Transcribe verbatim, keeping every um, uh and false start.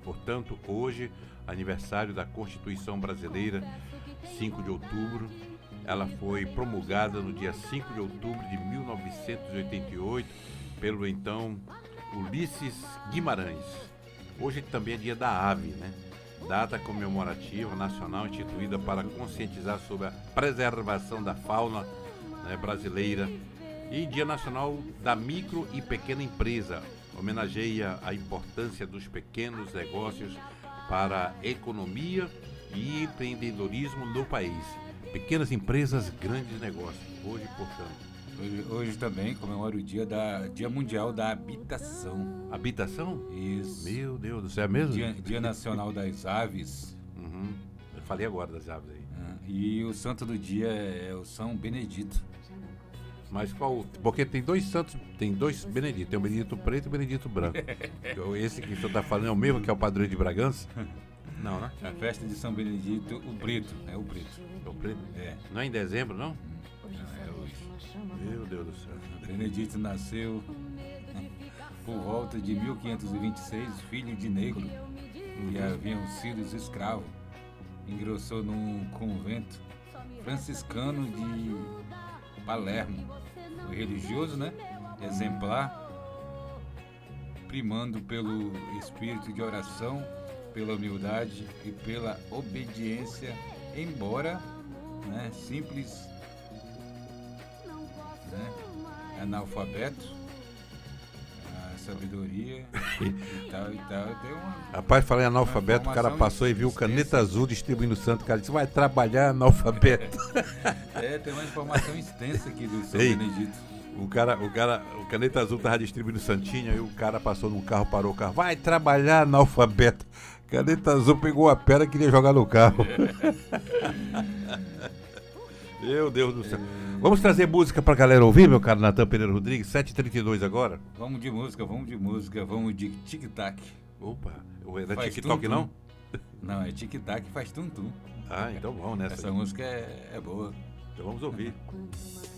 Portanto, hoje, aniversário da Constituição Brasileira, cinco de outubro. Ela foi promulgada no dia cinco de outubro de mil novecentos e oitenta e oito pelo então Ulisses Guimarães. Hoje também é dia da ave, né? Data comemorativa nacional instituída para conscientizar sobre a preservação da fauna, né, brasileira, e Dia Nacional da Micro e Pequena Empresa. Homenageia a importância dos pequenos negócios para a economia e empreendedorismo no país. Pequenas empresas, grandes negócios. Hoje, portanto. Hoje, hoje também comemora o dia, da, dia Mundial da Habitação. Habitação? Isso. Meu Deus do céu, é mesmo? Dia, dia Nacional das Aves. Uhum. Eu falei agora das aves aí. Ah, e o santo do dia é o São Benedito. Mas qual? Porque tem dois santos, tem dois Benedito, tem o Benedito preto e o Benedito branco. Esse que o senhor está falando é o mesmo que é o padroeiro de Bragança? Não, né? A festa de São Benedito, o preto, é o preto. É o preto? É. Não é em dezembro, não? Não, é hoje. Meu Deus do céu. Benedito nasceu por volta de mil quinhentos e vinte e seis, filho de negro que haviam sido escravos. Ingressou num convento franciscano de Palermo. Foi religioso, né? Exemplar, primando pelo espírito de oração, pela humildade e pela obediência, embora, né, simples, né, analfabeto, a sabedoria e tal e tal. Tem uma, Rapaz, falei analfabeto, o cara passou e viu caneta azul distribuindo o santo. O cara disse, vai trabalhar analfabeto. É, tem uma informação extensa aqui do São Ei, Benedito. O cara, o cara, o caneta azul tava distribuindo santinho, aí o cara passou num carro, parou o carro, vai trabalhar analfabeto. Caneta azul pegou a pedra e queria jogar no carro. Meu Deus do céu. Vamos trazer música pra galera ouvir, meu caro Natan Pereira Rodrigues, sete e trinta e dois agora. Vamos de música, vamos de música, vamos de tic-tac. Opa, não é Faz TikTok tum-tum. não? Não, é tic-tac faz tum-tum. Ah, então vamos nessa. Essa aí. música é, é boa. Então vamos ouvir.